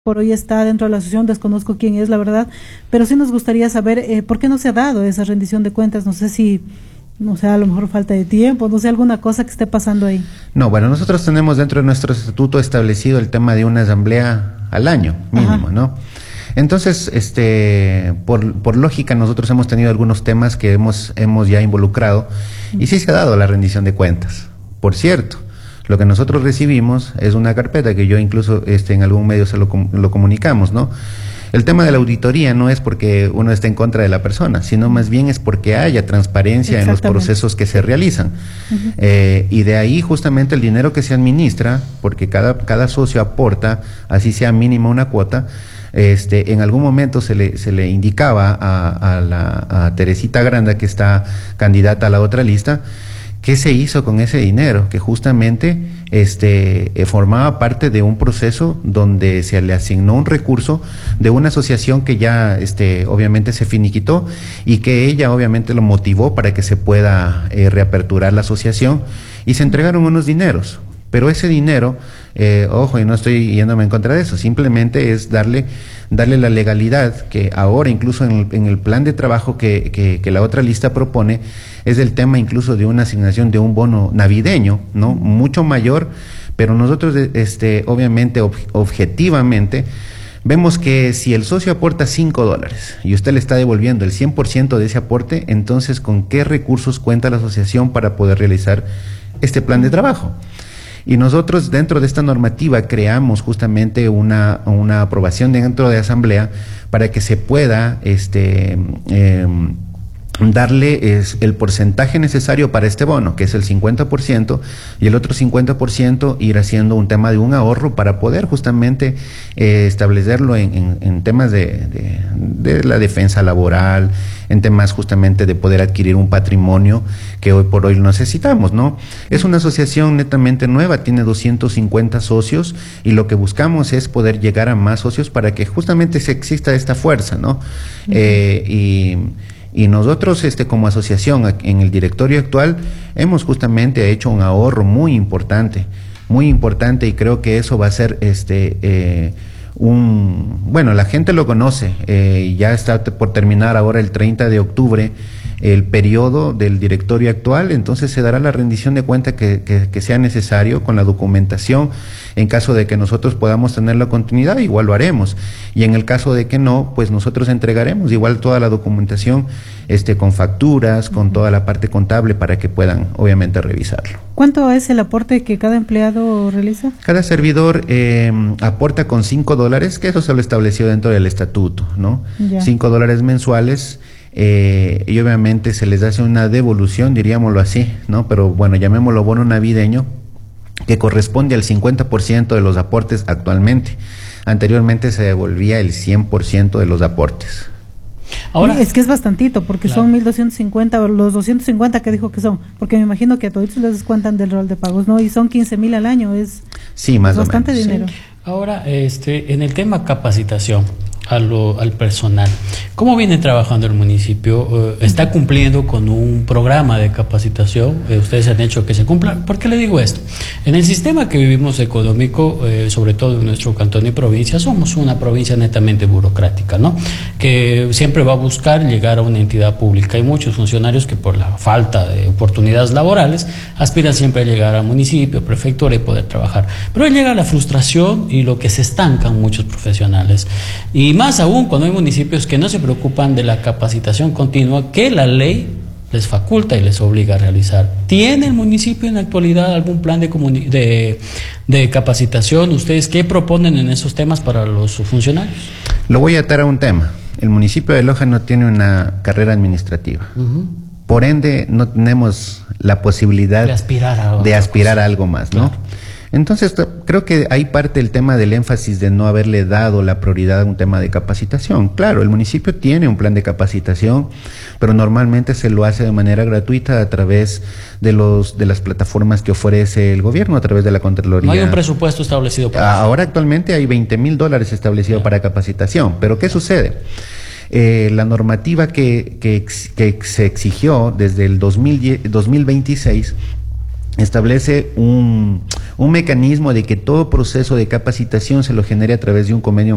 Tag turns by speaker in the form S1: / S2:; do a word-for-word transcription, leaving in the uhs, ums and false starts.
S1: por hoy está dentro de la asociación, desconozco quién es, la verdad, pero sí nos gustaría saber eh, por qué no se ha dado esa rendición de cuentas. No sé si, no sé, a lo mejor falta de tiempo, no sé, alguna cosa que esté pasando ahí.
S2: No, bueno, nosotros tenemos dentro de nuestro estatuto establecido el tema de una asamblea al año, mínimo, Ajá. ¿no? Entonces, este, por, por lógica, nosotros hemos tenido algunos temas que hemos, hemos ya involucrado y sí se ha dado la rendición de cuentas. Por cierto, lo que nosotros recibimos es una carpeta que yo incluso este, en algún medio se lo, lo comunicamos, ¿no? El tema de la auditoría no es porque uno esté en contra de la persona, sino más bien es porque haya transparencia en los procesos que se realizan. Uh-huh. eh, y de ahí justamente el dinero que se administra, porque cada, cada socio aporta, así sea mínima una cuota. Este, en algún momento se le, se le indicaba a, a, la, a Teresita Granda, que está candidata a la otra lista, qué se hizo con ese dinero, que justamente este, eh, formaba parte de un proceso donde se le asignó un recurso de una asociación que ya este, obviamente se finiquitó y que ella obviamente lo motivó para que se pueda eh, reaperturar la asociación y se entregaron unos dineros. Pero ese dinero, eh, ojo, y no estoy yéndome en contra de eso, simplemente es darle, darle la legalidad que ahora incluso en el, en el plan de trabajo que, que, que la otra lista propone, es el tema incluso de una asignación de un bono navideño, ¿no? Mucho mayor, pero nosotros, este, obviamente, ob, objetivamente, vemos que si el socio aporta cinco dólares y usted le está devolviendo el cien por ciento de ese aporte, entonces, ¿con qué recursos cuenta la asociación para poder realizar este plan de trabajo? Y nosotros dentro de esta normativa creamos justamente una, una aprobación dentro de asamblea para que se pueda este, eh, darle es, el porcentaje necesario para este bono, que es el cincuenta por ciento, y el otro cincuenta por ciento ir haciendo un tema de un ahorro para poder justamente eh, establecerlo en, en, en temas de, de, de la defensa laboral, en temas justamente de poder adquirir un patrimonio que hoy por hoy lo necesitamos, ¿no? Es una asociación netamente nueva, tiene doscientos cincuenta socios y lo que buscamos es poder llegar a más socios para que justamente se exista esta fuerza, ¿no? Uh-huh. eh, y... Y nosotros, este, como asociación, en el directorio actual, hemos justamente hecho un ahorro muy importante, muy importante, y creo que eso va a ser, este, eh, un, bueno, la gente lo conoce, eh, ya está por terminar ahora el treinta de octubre el periodo del directorio actual, entonces se dará la rendición de cuenta que, que, que sea necesario con la documentación. En caso de que nosotros podamos tener la continuidad, igual lo haremos, y en el caso de que no, pues nosotros entregaremos igual toda la documentación este, con facturas, con toda la parte contable para que puedan obviamente revisarlo.
S1: ¿Cuánto es el aporte que cada empleado realiza?
S2: Cada servidor eh, aporta con cinco dólares, que eso se lo estableció dentro del estatuto, ¿no? Ya. Cinco dólares mensuales. Eh, y obviamente se les hace una devolución, diríamoslo así, ¿no? Pero bueno, llamémoslo bono navideño, que corresponde al cincuenta por ciento de los aportes actualmente. Anteriormente se devolvía el cien por ciento de los aportes.
S1: Ahora, es que es bastantito, porque claro, son mil doscientos cincuenta, los doscientos cincuenta que dijo que son, porque me imagino que a todos les descuentan del rol de pagos, ¿no? Y son quince mil al año, es
S2: sí, más
S1: bastante
S2: o menos,
S1: dinero.
S3: Sí. Ahora, este, en el tema capacitación, A lo, al personal, ¿cómo viene trabajando el municipio? Uh, ¿Está cumpliendo con un programa de capacitación? Eh, ¿Ustedes han hecho que se cumpla? ¿Por qué le digo esto? En el sistema que vivimos económico, eh, sobre todo en nuestro cantón y provincia, somos una provincia netamente burocrática, ¿no? Que siempre va a buscar llegar a una entidad pública. Hay muchos funcionarios que por la falta de oportunidades laborales aspiran siempre a llegar al municipio, prefectura y poder trabajar. Pero ahí llega la frustración y lo que se estancan muchos profesionales. Y más aún cuando hay municipios que no se preocupan de la capacitación continua que la ley les faculta y les obliga a realizar. ¿Tiene el municipio en la actualidad algún plan de, de, de capacitación? ¿Ustedes qué proponen en esos temas para los funcionarios?
S2: Lo voy a atar a un tema. El municipio de Loja no tiene una carrera administrativa. Uh-huh. Por ende, no tenemos la posibilidad
S3: de aspirar a,
S2: de aspirar a algo más, ¿no? Claro. Entonces, creo que ahí parte el tema del énfasis de no haberle dado la prioridad a un tema de capacitación. Claro, el municipio tiene un plan de capacitación, pero normalmente se lo hace de manera gratuita a través de los de las plataformas que ofrece el gobierno, a través de la Contraloría.
S3: No hay un presupuesto establecido para eso.
S2: Ahora actualmente hay veinte mil dólares establecido yeah. para capacitación, pero ¿qué sucede? Eh, la normativa que, que, que se exigió desde el dos mil veintiséis establece un, un mecanismo de que todo proceso de capacitación se lo genere a través de un convenio